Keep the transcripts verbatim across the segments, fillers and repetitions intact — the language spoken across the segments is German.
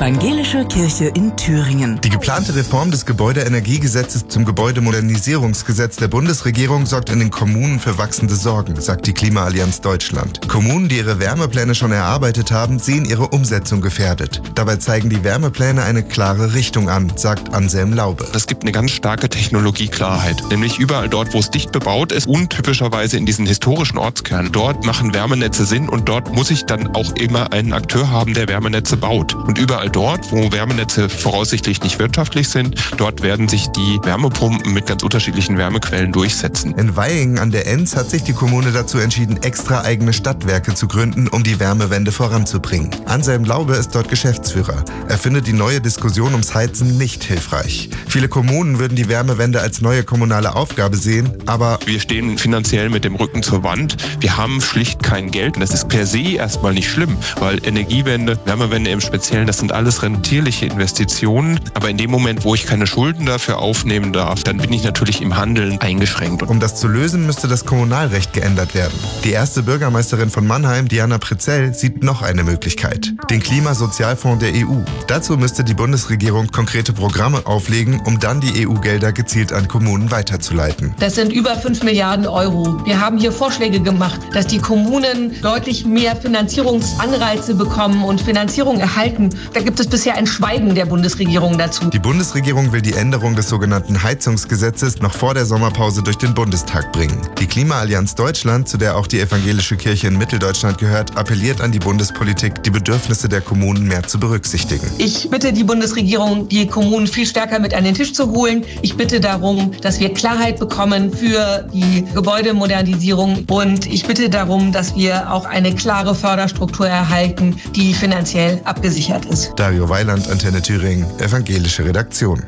Evangelische Kirche in Thüringen. Die geplante Reform des Gebäudeenergiegesetzes zum Gebäudemodernisierungsgesetz der Bundesregierung sorgt in den Kommunen für wachsende Sorgen, sagt die Klimaallianz Deutschland. Kommunen, die ihre Wärmepläne schon erarbeitet haben, sehen ihre Umsetzung gefährdet. Dabei zeigen die Wärmepläne eine klare Richtung an, sagt Anselm Laube. Es gibt eine ganz starke Technologieklarheit, nämlich überall dort, wo es dicht bebaut ist, untypischerweise in diesen historischen Ortskernen. Dort machen Wärmenetze Sinn und dort muss ich dann auch immer einen Akteur haben, der Wärmenetze baut. Und überall dort, wo Wärmenetze voraussichtlich nicht wirtschaftlich sind, dort werden sich die Wärmepumpen mit ganz unterschiedlichen Wärmequellen durchsetzen. In Vaihingen an der Enz hat sich die Kommune dazu entschieden, extra eigene Stadtwerke zu gründen, um die Wärmewende voranzubringen. Anselm Laube ist dort Geschäftsführer. Er findet die neue Diskussion ums Heizen nicht hilfreich. Viele Kommunen würden die Wärmewende als neue kommunale Aufgabe sehen, aber wir stehen finanziell mit dem Rücken zur Wand. Wir haben schlicht kein Geld. Und das ist per se erstmal nicht schlimm, weil Energiewende, Wärmewende im Speziellen, das sind alles rentierliche Investitionen. Aber in dem Moment, wo ich keine Schulden dafür aufnehmen darf, dann bin ich natürlich im Handeln eingeschränkt. Um das zu lösen, müsste das Kommunalrecht geändert werden. Die erste Bürgermeisterin von Mannheim, Diana Pritzell, sieht noch eine Möglichkeit: den Klimasozialfonds der E U. Dazu müsste die Bundesregierung konkrete Programme auflegen, um dann die E U-Gelder gezielt an Kommunen weiterzuleiten. Das sind über fünf Milliarden Euro. Wir haben hier Vorschläge gemacht, dass die Kommunen deutlich mehr Finanzierungsanreize bekommen und Finanzierung erhalten. Da gibt es bisher ein Schweigen der Bundesregierung dazu. Die Bundesregierung will die Änderung des sogenannten Heizungsgesetzes noch vor der Sommerpause durch den Bundestag bringen. Die Klimaallianz Deutschland, zu der auch die Evangelische Kirche in Mitteldeutschland gehört, appelliert an die Bundespolitik, die Bedürfnisse der Kommunen mehr zu berücksichtigen. Ich bitte die Bundesregierung, die Kommunen viel stärker mit an den Tisch zu holen. Ich bitte darum, dass wir Klarheit bekommen für die Gebäudemodernisierung. Und ich bitte darum, dass wir auch eine klare Förderstruktur erhalten, die finanziell abgesichert ist. Dario Weiland, Antenne Thüringen, Evangelische Redaktion.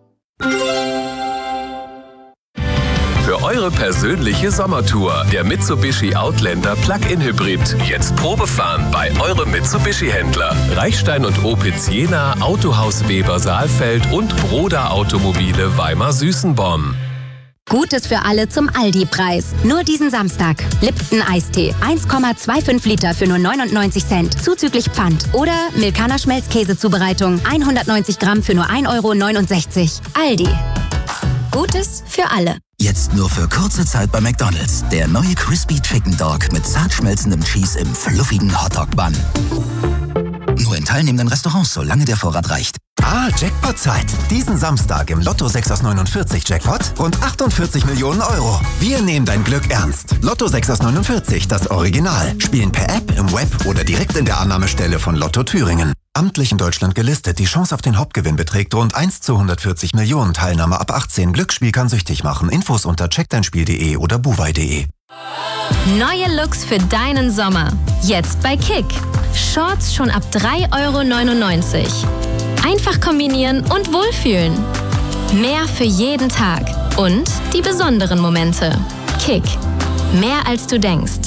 Für eure persönliche Sommertour. Der Mitsubishi Outlander Plug-in Hybrid. Jetzt Probefahren bei eurem Mitsubishi-Händler. Reichstein und Opitz Jena, Autohaus Weber Saalfeld und Broda Automobile Weimar-Süßenborn. Gutes für alle zum Aldi-Preis. Nur diesen Samstag. Lipton Eistee. eins Komma fünfundzwanzig Liter für nur neunundneunzig Cent. Zuzüglich Pfand. Oder Milkaner Schmelzkäsezubereitung. hundertneunzig Gramm für nur ein Euro neunundsechzig. Aldi. Gutes für alle. Jetzt nur für kurze Zeit bei McDonald's. Der neue Crispy Chicken Dog mit zart schmelzendem Cheese im fluffigen Hotdog-Bun. Nur in teilnehmenden Restaurants, solange der Vorrat reicht. Ah, Jackpot-Zeit. Diesen Samstag im Lotto sechs aus neunundvierzig Jackpot rund achtundvierzig Millionen Euro. Wir nehmen dein Glück ernst. Lotto sechs aus neunundvierzig, das Original. Spielen per App, im Web oder direkt in der Annahmestelle von Lotto Thüringen. Amtlich in Deutschland gelistet. Die Chance auf den Hauptgewinn beträgt rund eins zu hundertvierzig Millionen. Teilnahme ab achtzehn. Glücksspiel kann süchtig machen. Infos unter check dein spiel punkt de oder buwei punkt de. Neue Looks für deinen Sommer. Jetzt bei Kick. Shorts schon ab drei Euro neunundneunzig. Einfach kombinieren und wohlfühlen. Mehr für jeden Tag. Und die besonderen Momente. Kick. Mehr als du denkst.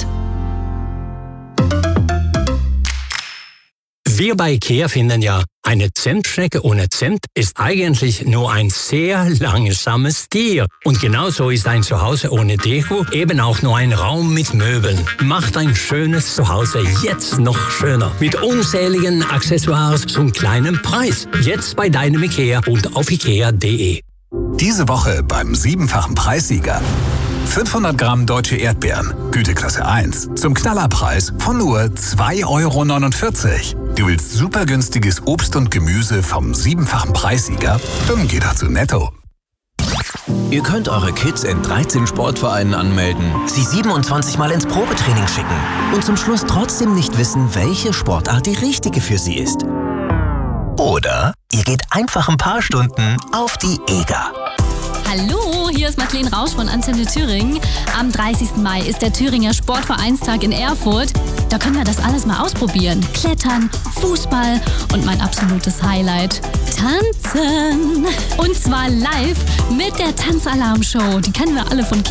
Wir bei IKEA finden ja, eine Zentschnecke ohne Zimt ist eigentlich nur ein sehr langsames Tier. Und genauso ist ein Zuhause ohne Deko eben auch nur ein Raum mit Möbeln. Macht ein schönes Zuhause jetzt noch schöner. Mit unzähligen Accessoires zum kleinen Preis. Jetzt bei deinem IKEA und auf ikea punkt de. Diese Woche beim siebenfachen Preissieger. fünfhundert Gramm deutsche Erdbeeren, Güteklasse eins, zum Knallerpreis von nur zwei Euro neunundvierzig. Du willst super günstiges Obst und Gemüse vom siebenfachen Preissieger? Dann geh doch zu Netto. Ihr könnt eure Kids in dreizehn Sportvereinen anmelden, sie siebenundzwanzig Mal ins Probetraining schicken und zum Schluss trotzdem nicht wissen, welche Sportart die richtige für sie ist. Oder ihr geht einfach ein paar Stunden auf die E G A. Hallo, hier ist Madeleine Rausch von Antenne Thüringen. Am dreißigsten Mai ist der Thüringer Sportvereinstag in Erfurt. Da können wir das alles mal ausprobieren. Klettern, Fußball und mein absolutes Highlight, Tanzen. Und zwar live mit der Tanzalarm-Show. Die kennen wir alle von